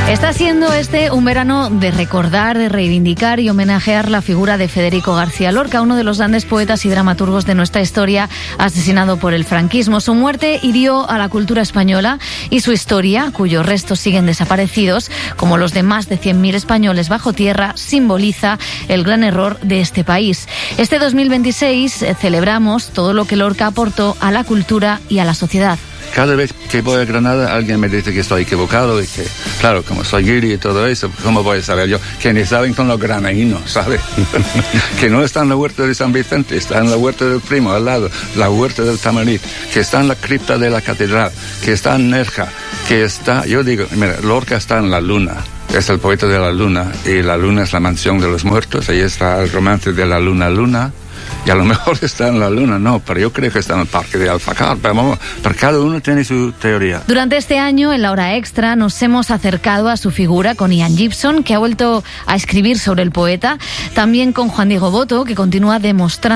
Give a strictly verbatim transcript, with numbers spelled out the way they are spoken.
Está siendo este un verano de recordar, de reivindicar y homenajear la figura de Federico García Lorca, uno de los grandes poetas y dramaturgos de nuestra historia, asesinado por el franquismo. Su muerte hirió a la cultura española y su historia, cuyos restos siguen desaparecidos, como los de más de cien mil españoles bajo tierra, simboliza el gran error de este país. Este dos mil veintiséis eh, celebramos todo lo que Lorca aportó a la cultura y a la sociedad. Cada vez que voy a Granada alguien me dice que estoy equivocado y que, claro, como soy guiri y todo eso, ¿cómo voy a saber yo? Que ni saben con los granadinos, ¿sabes? Que no está en la huerta de San Vicente, está en la huerta del Primo, al lado, la huerta del Tamarit, que está en la cripta de la catedral, que está en Nerja, que está, yo digo, mira, Lorca está en la luna. Es el poeta de la luna, y la luna es la mansión de los muertos, ahí está el romance de la luna luna, y a lo mejor está en la luna, no, pero yo creo que está en el parque de Alfacar, pero, vamos, pero cada uno tiene su teoría. Durante este año, en la hora extra, nos hemos acercado a su figura con Ian Gibson, que ha vuelto a escribir sobre el poeta, también con Juan Diego Boto, que continúa demostrando